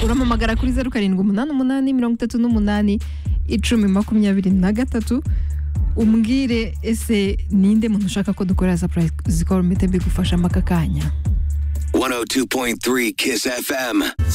uramamagara kuri 0788 umbwire ese ninde muntu ushaka ko dukorera surprise zikora mete bigufasha makakanya. 102.3 Kiss FM.